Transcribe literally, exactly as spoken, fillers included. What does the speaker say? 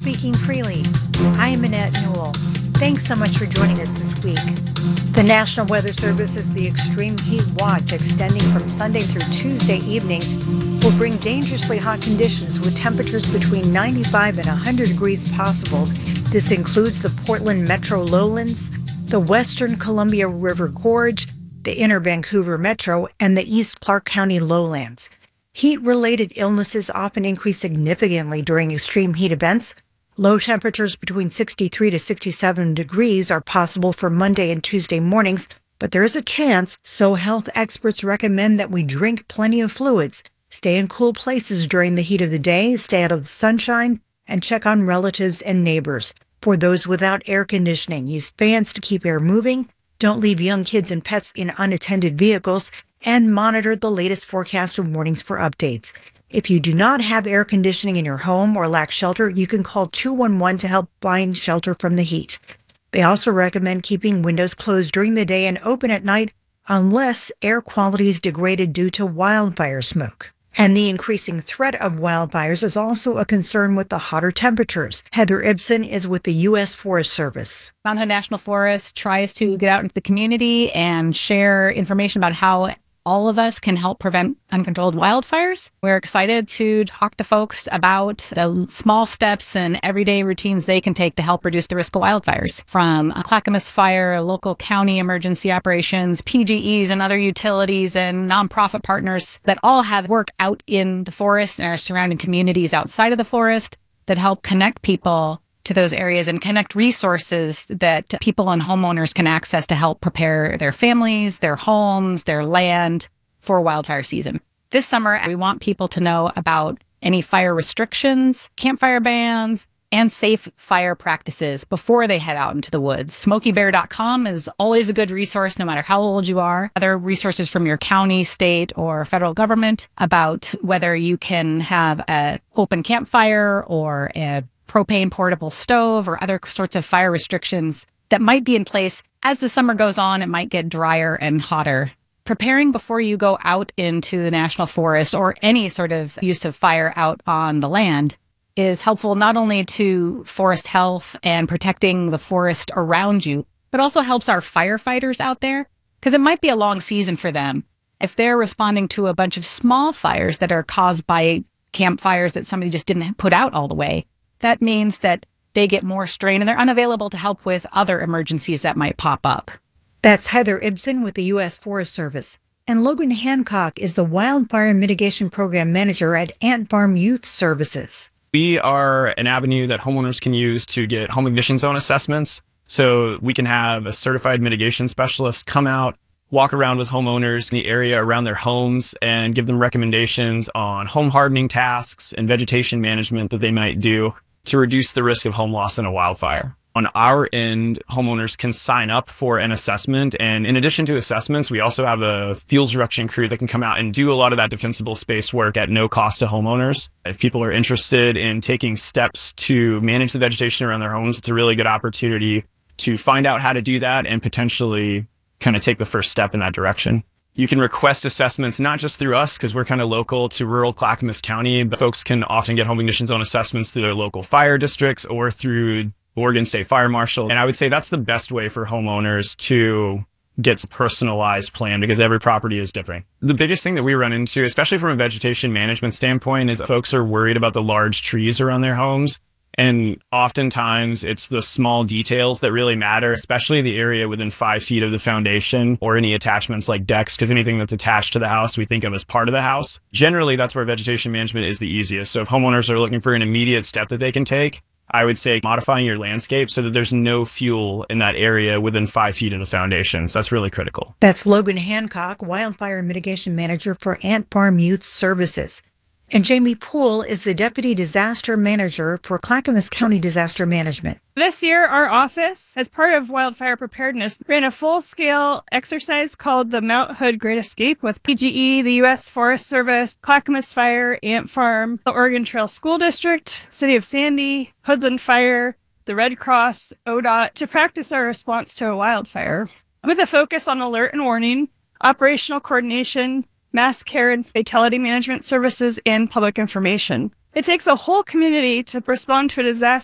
Speaking Freely. I am Annette Newell. Thanks so much for joining us this week. The National Weather Service says the extreme heat watch extending from Sunday through Tuesday evening will bring dangerously hot conditions with temperatures between ninety-five and one hundred degrees possible. This includes the Portland Metro Lowlands, the Western Columbia River Gorge, the Inner Vancouver Metro, and the East Clark County Lowlands. Heat-related illnesses often increase significantly during extreme heat events. Low temperatures between sixty-three to sixty-seven degrees are possible for Monday and Tuesday mornings, but there is a chance, so health experts recommend that we drink plenty of fluids, stay in cool places during the heat of the day, stay out of the sunshine, and check on relatives and neighbors. For those without air conditioning, use fans to keep air moving, don't leave young kids and pets in unattended vehicles, and monitor the latest forecast and warnings for updates. If you do not have air conditioning in your home or lack shelter, you can call two one one to help find shelter from the heat. They also recommend keeping windows closed during the day and open at night unless air quality is degraded due to wildfire smoke. And the increasing threat of wildfires is also a concern with the hotter temperatures. Heather Ibsen is with the U S Forest Service. Mount Hood National Forest tries to get out into the community and share information about how all of us can help prevent uncontrolled wildfires. We're excited to talk to folks about the small steps and everyday routines they can take to help reduce the risk of wildfires. From Clackamas Fire, local county emergency operations, P G Es and other utilities and nonprofit partners that all have work out in the forest and our surrounding communities outside of the forest that help connect people to those areas and connect resources that people and homeowners can access to help prepare their families, their homes, their land for wildfire season. This summer, we want people to know about any fire restrictions, campfire bans, and safe fire practices before they head out into the woods. Smokey Bear dot com is always a good resource, no matter how old you are. Other resources from your county, state, or federal government about whether you can have an open campfire or a propane portable stove or other sorts of fire restrictions that might be in place. As the summer goes on, it might get drier and hotter. Preparing before you go out into the national forest or any sort of use of fire out on the land is helpful not only to forest health and protecting the forest around you, but also helps our firefighters out there because it might be a long season for them. If they're responding to a bunch of small fires that are caused by campfires that somebody just didn't put out all the way, that means that they get more strain and they're unavailable to help with other emergencies that might pop up. That's Heather Ibsen with the U S Forest Service. And Logan Hancock is the Wildfire Mitigation Program Manager at Ant Farm Youth Services. We are an avenue that homeowners can use to get home ignition zone assessments. So we can have a certified mitigation specialist come out, walk around with homeowners in the area around their homes and give them recommendations on home hardening tasks and vegetation management that they might do to reduce the risk of home loss in a wildfire. On our end, homeowners can sign up for an assessment. And in addition to assessments, we also have a fuels reduction crew that can come out and do a lot of that defensible space work at no cost to homeowners. If people are interested in taking steps to manage the vegetation around their homes, it's a really good opportunity to find out how to do that and potentially kind of take the first step in that direction. You can request assessments, not just through us, because we're kind of local to rural Clackamas County, but folks can often get home ignition zone assessments through their local fire districts or through Oregon State Fire Marshal. And I would say that's the best way for homeowners to get a personalized plan because every property is different. The biggest thing that we run into, especially from a vegetation management standpoint, is folks are worried about the large trees around their homes. And oftentimes it's the small details that really matter, especially the area within five feet of the foundation or any attachments like decks, because anything that's attached to the house, we think of as part of the house. Generally, that's where vegetation management is the easiest. So if homeowners are looking for an immediate step that they can take, I would say modifying your landscape so that there's no fuel in that area within five feet of the foundations. That's really critical. That's Logan Hancock, Wildfire Mitigation Manager for Ant Farm Youth Services. And Jamie Poole is the Deputy Disaster Manager for Clackamas County Disaster Management. This year, our office, as part of wildfire preparedness, ran a full-scale exercise called the Mount Hood Great Escape with P G E, the U S Forest Service, Clackamas Fire, Ant Farm, the Oregon Trail School District, City of Sandy, Hoodland Fire, the Red Cross, O D O T, to practice our response to a wildfire, with a focus on alert and warning, operational coordination, mass care and fatality management services, and public information. It takes a whole community to respond to a disaster